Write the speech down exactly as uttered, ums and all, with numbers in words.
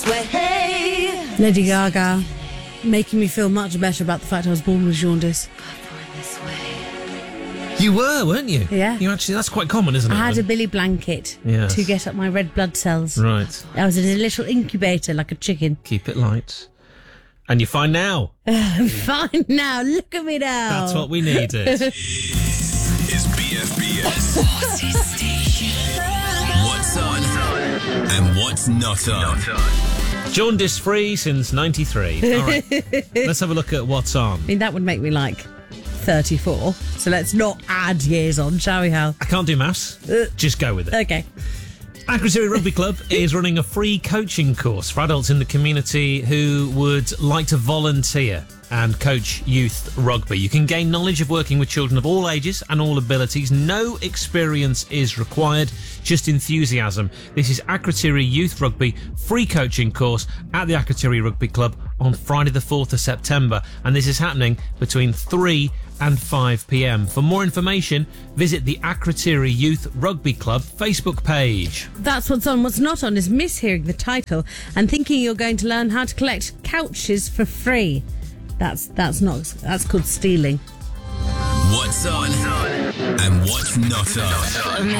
Lady Gaga, making me feel much better about the fact I was born with jaundice. You were, weren't you? Yeah. You actually, that's quite common, isn't it? I had a Billy blanket Yes. to get up my red blood cells. Right. I was in a little incubator like a chicken. Keep it light. And you're fine now. I'm fine now. Look at me now. That's what we needed. Is B F B S. What's on and what's not on. Jaundice free since ninety-three. All right. Let's have a look at what's on. I mean, that would make me like thirty-four. So let's not add years on, shall we, Hal? I can't do maths. Just go with it. Okay. Akrotiri Rugby Club is running a free coaching course for adults in the community who would like to volunteer and coach youth rugby. You can gain knowledge of working with children of all ages and all abilities. No experience is required, just enthusiasm. This is Akrotiri Youth Rugby free coaching course at the Akrotiri Rugby Club on Friday the fourth of September, and this is happening between three and five p.m. For more information, visit the Akrotiri Youth Rugby Club Facebook page. That's what's on. What's not on is mishearing the title and thinking you're going to learn how to collect couches for free. That's that's not that's called stealing. What's on and what's not on.